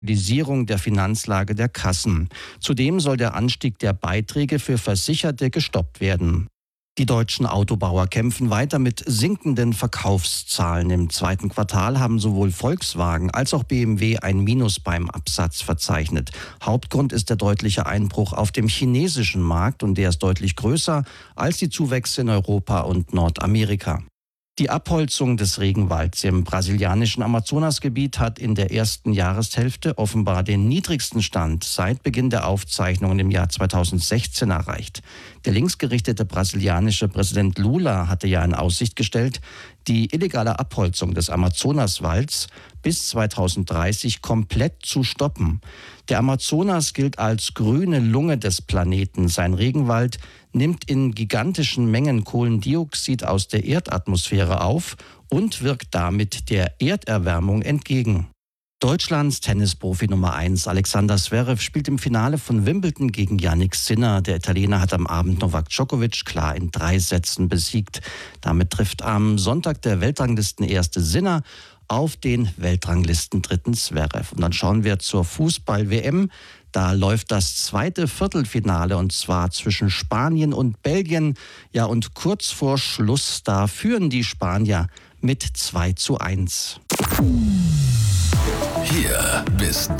Stabilisierung der Finanzlage der Kassen. Zudem soll der Anstieg der Beiträge für Versicherte gestoppt werden. Die deutschen Autobauer kämpfen weiter mit sinkenden Verkaufszahlen. Im zweiten Quartal haben sowohl Volkswagen als auch BMW ein Minus beim Absatz verzeichnet. Hauptgrund ist der deutliche Einbruch auf dem chinesischen Markt und der ist deutlich größer als die Zuwächse in Europa und Nordamerika. Die Abholzung des Regenwalds im brasilianischen Amazonasgebiet hat in der ersten Jahreshälfte offenbar den niedrigsten Stand seit Beginn der Aufzeichnungen im Jahr 2016 erreicht. Der linksgerichtete brasilianische Präsident Lula hatte ja in Aussicht gestellt, die illegale Abholzung des Amazonaswalds bis 2030 komplett zu stoppen. Der Amazonas gilt als grüne Lunge des Planeten. Sein Regenwald nimmt in gigantischen Mengen Kohlendioxid aus der Erdatmosphäre auf und wirkt damit der Erderwärmung entgegen. Deutschlands Tennisprofi Nummer 1 Alexander Zverev spielt im Finale von Wimbledon gegen Jannik Sinner. Der Italiener hat am Abend Novak Djokovic klar in 3 Sätzen besiegt. Damit trifft am Sonntag der Weltranglisten-Erste Sinner auf den Weltranglisten-Dritten Zverev. Und dann schauen wir zur Fußball-WM. Da läuft das zweite Viertelfinale und zwar zwischen Spanien und Belgien. Ja, und kurz vor Schluss, da führen die Spanier mit 2:1. Hier bist